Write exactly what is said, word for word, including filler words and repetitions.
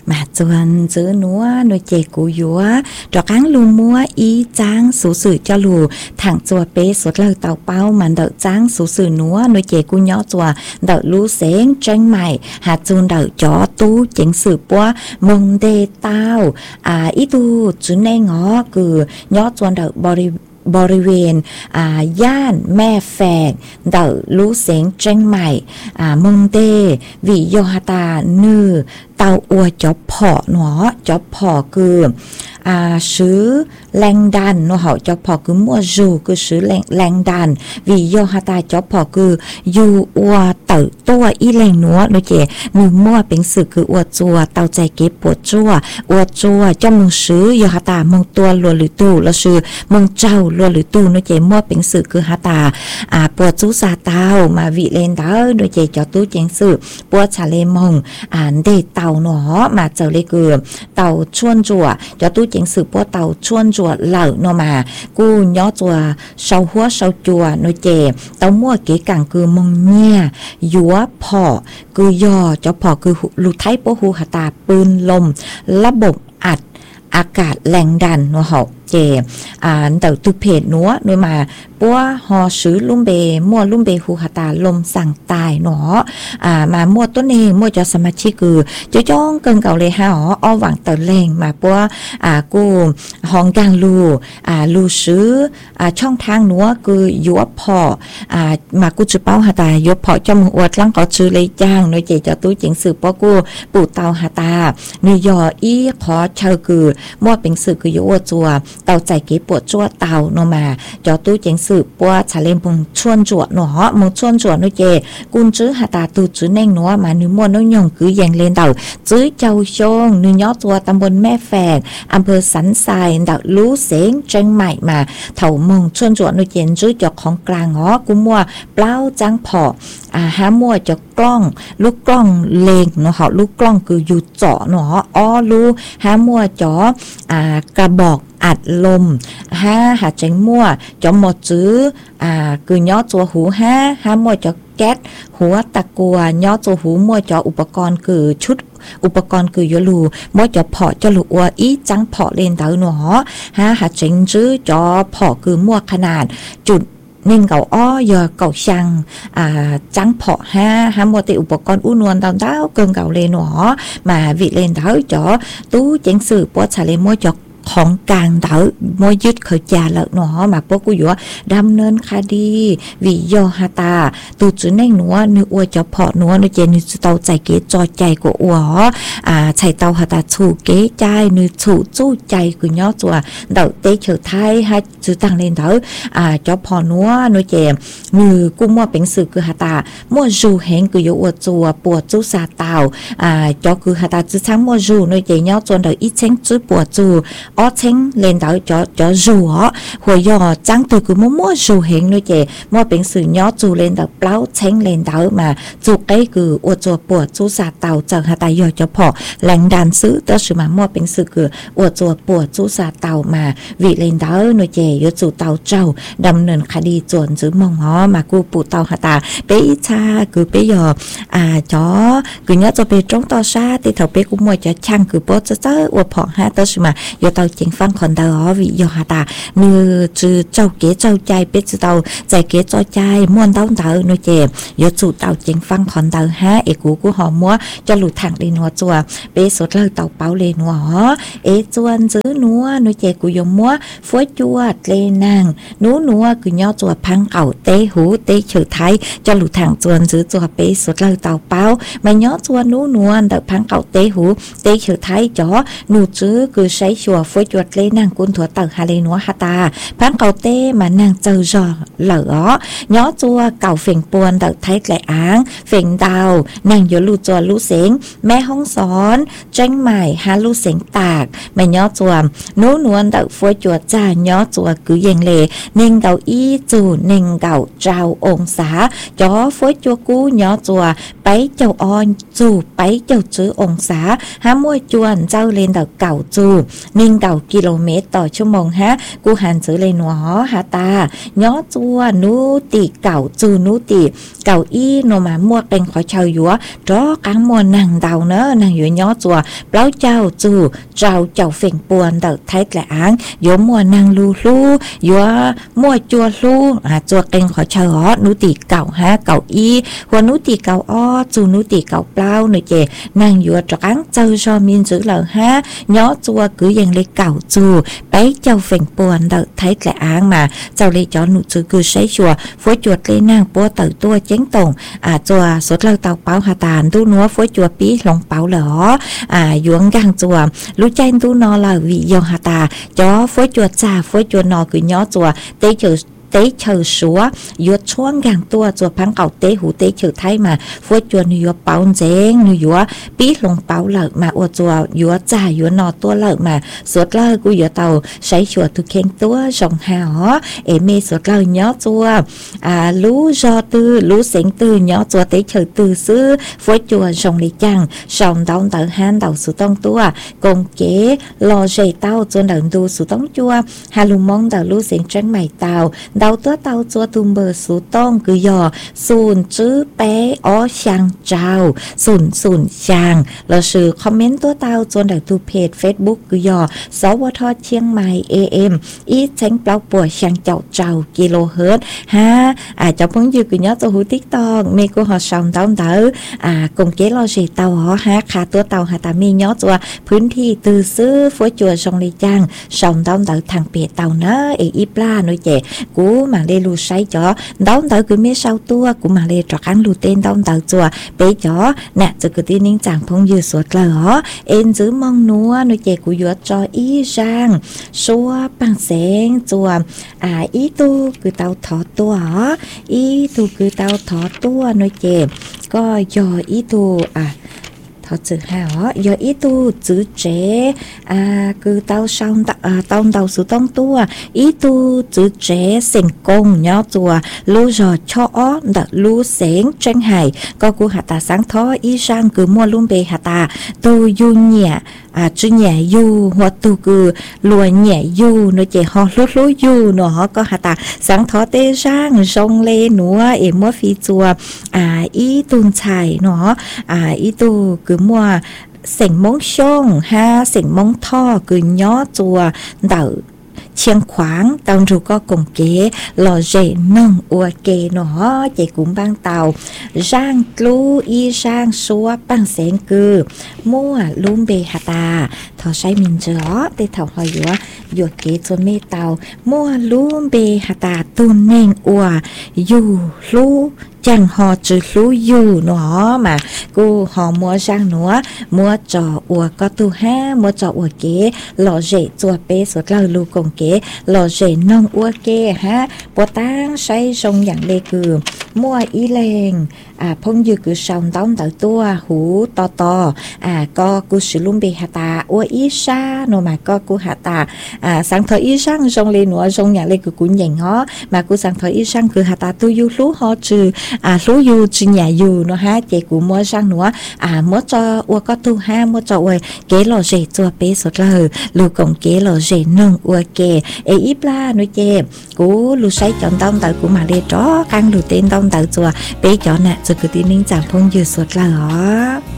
mà chuan giữ núa nuôi chè cú dúa trọ cáng lu múa ý tráng số sự cho lù thẳng chùa bế sốt lời tàu bao mà đợi tráng số sự núa nuôi chè cú nhỏ chùa đợi lú xén tranh mày hạt chuan đợi chó tú chính sự búa mông đê tao à ý tu chú nê ngó cứ nhỏ chuan đợi bodyบริเวณอ่าย่านแม่แฝกเดาลูเสงเจงใหม่อ่ามงเตวิโยฮตานือเตาอัวจอบพอหนอจอบพอคืออ่าซื้อแรงดันเนาะเหาจอบพอคือมั่วจูคือซื้อแรงแรงดันวิโยฮตาจอบพอคือยูอัวเต่าตัวอีแรงหนัวเนาะเจมือมั่วเป็นสื่อคืออัวจัวเตาใจเก็บปวดจัวอัวจัวจ้ามึงซื้อโยฮตามงตัวลัวหรือตู้แล้วซื้อมึงเจ้าลัวหรือตู้เนาะเจมั่วเป็นสื่อคือฮตาอ่าปวดจูซาเตามาวิเลนเตาเนาะเจจอตู้เจงสื่อปวดชาเลมงอ่านเดเตาเนาะมาเจ้าเลยคือเตาชวนจัวจอตู้เจงสื่อปวดเตาชวนจัวเหล่าเนาะมากูย่อจัวเสาหัวเสาจัวเนาะเจเตามั่วเก๋กังคือมงเนี่ยยัวพอคือย่อจอพอคือลูไทโปหูหตาปืนลมระบบอัดอากาศแรงดันเนาะเหาเจอ่านเต่าตุเพจนัวโดยมาปัวฮอซื้อลุ่มเบมั่วลุ่มเบหูหตาลมสั่งตายเนาะอ่ามามั่วต้นเองมั่วจะสมาชิกคือจะจ้องเกินเก่าเลยฮะอ๋ออ้อหวังเต่าแรงมาปัวอ่ากูห้องกลางลูอ่าลูซื้ออ่าช่องทางนัวคือยัวพออ่ามากูจะเป้าหตายัวพอจมูกอวดลังก็ซื้อเลยจ้างโดยเจจะตู้จิงสืบปัวกูปู่เตาหตาเนยออีขอเชอคือมั่วเป็นสื่อคือยัวจัวเตาใจเก็บปวดจั่วเตาเนาะมาจอตู้เจงสืบปัวชาเลมพงชวนจั่วเนาะมงชวนจั่วเนาะเจกุนจื้อหาตาตูจื้อแน่งเนาะมานื้อมัวน้อยยงคือแยงเลนเตาจื้อเจ้าชงนื้อย่อจั่วตำบลแม่แฝกอำเภอสันทรายดาวลูเสงเชียงใหม่มาเถามงชวนจั่วเนาะเจนจื้อจอกของกลางเนาะกุมัวเปล่าจังพออ่าหามัวจอกกล้องลูกกล้องเลงเนาะเฮาลูกกล้องคืออยู่เจาะเนาะอ้อลูหามัวจ่ออ่ากระบอกอัดลมห้าหาจังมั่วจอมหมดจื้ออ่าคือย่อตัวหูห้าห้ามั่วจอแก๊สหัวตะกัวย่อตัวหูมั่วจออุปกรณ์คือชุดอุปกรณ์คือยลูมั่วจอพอจอลูอัวอีจังพอเลนเต๋อหนอห้าหาจังจื้อจอพอคือมั่วขนาดจุดนิ่งเก่าอ้อยอเก่าชังอ่าจังพอห้าห้ามัวติอุปกรณ์อุ้นวลดาวดาวเกินเก่าเลยหนอมาวิเลนเต๋อจอตู้เจงสื่อปัวชาเลมั่วจอของกลางเต๋อมวยยึดเขาจ่าแล้วเนาะมาพวกกูอยู่ว่าดำเนินคดีวิโยฮตาตูจุนแน่งหนัวนึกอวยจะพอหนัวนึกเจนึกเตาใจเก๋จอใจกูอัวอ่าใช้เตาฮตาชูเก๋ใจนึกชูจู้ใจกูย่อจัวเดาเตะเฉยไทยให้จื้อตั้งเล่นเต๋ออ่าจะพอหนัวนึกเจนึกกูมั่วเป็นสื่อคือฮตามั่วจูเฮงกูอยู่อวดจัวปวดจู้ซาเตาอ่าจะคือฮตาจื้อช้างมั่วจูนึกเจย่อจนเดาอีเช้งจื้อปวดจูอ้อเช้งเล่นเต๋อจอจอจูอ๋อหัวยอจังตัวคือมั่วมั่วจูเฮงนึกเจมั่วเป็นสื่อย่อจูเล่นเต๋อเปล่าเช้งเล่นเต๋อมาจูไอ้คืออวดจัวปวดจู้ซาเตาจังฮตายอจะพอแรงดันซื้อเต๋อสือมามั่วเป็นสื่อคืออวดจัวปวดจู้ซาเตามาวิเล่นเต๋อนึกเจยอจูเตาเจ้าดำเนินคดีจวนจื้อมองอ๋อมากูปูเตาฮตาเปอีชาคือเปยออ่าจอคือย่อจะไปตรงต่อชาติเถาเปกูมั่วจะช่างคือปวดจะเจ้าอวดพอฮะเต๋อสือมายอเตาจิงฟังคนเต๋อวิโยฮตาเนื้อจื้อเจ้าเก๋เจ้าใจเป็ดจื้อเตาใจเก๋เจ้าใจม่วนเตาเต๋อนึกเจยอจูเตาจิงฟังคนเต๋อฮะเอกูกูหอมมัวจะหลุดทางเลนัวจัวเปสดเลยเตาเป้าเลนัวเอจวนจื้อนัวนึกเจกูยมมัวฟวยจัวเลนางนูนัวคือย่อจัวพังเก่าเตหูเตเฉยไทยจะหลุดทางจวนจื้อจัวเปสดเลยเตาเป้าไม่ย่อจัวนูนัวเดาพังเก่าเตหูเตเฉยไทยจ่อนูจื้อคือใช้ชัวฟวยจัวเลนางกุนถั่วเตาฮาเลนัวฮาตาพังเก่าเตมานั่งเจอจอเหล่อย่อจัวเก่าเฝ่งปวนเดาไทยแกละอ้างเฝ่งดาวนั่งอยู่ลู่จัวลู่เสงแม่ห้องสอนเจ้งใหม่ฮาลู่เสงตากแม่ย่อจัวนูนวลเดาฟวยจัวจ้าย่อจัวคือยังเลเน่งเก่าอีจูเน่งเก่าเจ้าองศาจ่อฟวยจัวกูย่อจัวไปเจ้าออนจูไปเจ้าจื้อองศาหามวยจวนเจ้าเลนเดาเก่าจูเน่งเก่า kou km ต่อชั่วโมงฮะกูหันจือเลยหนัวหาตาย้อจัวนูติเก่าจูนูติเก่าอีโนมามัวเป็นขอเชายัวรอกางมัวนังเดาเนอะนังอยู่ย้อจัวเปล่าเจ้าจูเจ้าเจ้าเฟ่งปวนเดาไทยแหลงยัวมัวนังลูลูยัวมัวจัวลูอ่าจัวเป็นขอเชาฮอนูติเก่าฮะเก่าอีหัวนูติเก่าอ้อจูนูติเก่าเปล่าหน่อยเจนังยัวจังเจ้าชอมินจือเหล่าฮะย้อจัวคือยังเลยเก่าจูไปเจ้าเฟ่งปวนเดาไทยแหลงมาเจ้าเลยจอหนูจือคือใช้ชัวฟัวจวดเลยนางปัวเต่าตัวเจ้งตงอ่าจัวสดเราเต่าเป้าหาตานตู้นัวฟัวจัวปีหลงเป้าเหรออ่าหยวงกางจัวรู้ใจตู้นอเหล่าวิยองหาตาจอฟัวจัวจ่าฟัวจัวนอคือย้อจัวเตยเจอเตะเฉยชัวยัวช่วงกลางตัวจัวพังเก่าเตะหูเตะเฉยไทยมาฟัวจัวยัวเป้าเจ้งยัวปีลงเป้าเหลิกมาอวดจัวยัวจ่ายัวนอตัวเหลิกมาสวดเลิกกูยัวเต่าใช้ชัวทุกเข่งตัวสองหาเอเมสวดเลิกย้อจัวอ่ารู้จอตือรู้เสียงตือย้อจัวเตะเฉยตือซื้อฟัวจัวสองลิจังสองดาวเต่าฮันเต่าสุต้องตัวกงเก๋รอเจเต้าจนเดินดูสุต้องจัวฮาลุมองเต่ารู้เสียงจังใหม่เต่าดาวตัวเต่าจัวตุมเบอร์สูต้องคือยอศูนย์จื้อเป๊ะอ๋อช่างเจ้าศูนย์ศูนย์ช่างเราซื้อคอมเมนต์ตัวเต่าจนได้ดูเพจ Facebook คือยอสวทเชียงใหม่ เอ เอ็ม อีเซ็งเปล่าปัวช่างเจ้าเจ้ากิโลเฮิรตซ์ฮะอาจจะเพิ่งยืนคือยอตัวหูติ๊กตอกเมกูหอสองดาวเต่าอ่ากงเกลเราเสียเต่าอ๋อฮะขาตัวเต่าหาตามียอตัวพื้นที่ตือซื้อฟัวจัวชงลีจังสองดาวเต่าทางเพจเต่าเนอะเออีปลาหน่อยเจกูmà lê lu say chó đóng tới cứ mấy sau tua cũng mà lê trọc ăn lu tên đóng tới chùa bé chó nè từ cứ tin nín chẳng phong dư suốt lời hó em giữ mong núa nơi chè của vợ cho ý rằng xua bằng sáng chùa à ý tu cứ tao thọ tua hó ý tu cứ tao thọ tua nơi chè có do ý tu à họ tự hào do ý tu chữ trẻ à cứ tao xong à, tao tao sự tông tua ý tu chữ trẻ thành công nhỏ chùa lưu rồi cho ó đã lưu sáng tranh hải có của hạ ta sáng thó ý sang cứ mua luôn bề hạ ta tu du nhẹ à chữ nhẹ du hoặc tu cứ lùa nhẹ du nó chỉ họ lút lút du nó họ có hạ ta sáng thó tê sang sông lê núa em mua phi chùa à ý tuôn chài nó à ý tu cứ mua sỉnh mông sông ha sỉnh mông tho cứ nhó chùa đậu chiang khoáng tàu rù có cùng kế lò rể nông ua kê nó chạy cũng băng tàu giang lú y giang xua băng sáng cư mua luôn bề hạ tà thọ say mình gió để thảo hỏi dùa dùa kế cho mê tàu mua luôn bề hạ tà tuôn nền ua dù lú chẳng họ chỉ lú dù nó mà cô họ mua giang nữa mua trò ua có tu ha mua trò ua kế lò rể chùa bê sốt lao lưu cùng kế lò rể nông ua kê ha bố tang say sông dạng lê cừ mua y lèng à phong dư cứ sông tông tới tua hú to to à có cô sử luôn bề hạ tà ua y sa nó mà có cô hạ tà à sáng thời y sang sông lê nữa sông dạng lê cừ cũng nhện hó mà cô sáng thời y sang cứ hạ tà tu du lú ho trừ à lú du trừ nhà du nó ha chị cũng mua sang nữa à mua cho ua có tu ha mua cho ua kế lò rể chùa bê sốt lờ lưu cộng kế lò rể nông ua kê ê ít la nói chê cú lưu say chọn tông tới của mà lê chó căng lưu tên tông tới chùa bê chọn nè rồi cứ tin ninh chẳng phong dư sốt lờ